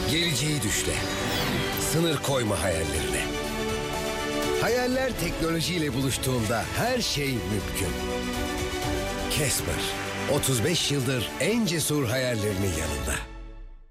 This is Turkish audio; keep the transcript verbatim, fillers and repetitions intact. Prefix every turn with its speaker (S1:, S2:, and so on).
S1: Geleceği düşle. Sınır koyma hayallerine. Hayaller teknolojiyle buluştuğunda her şey mümkün. Casper, otuz beş yıldır en cesur hayallerinin yanında.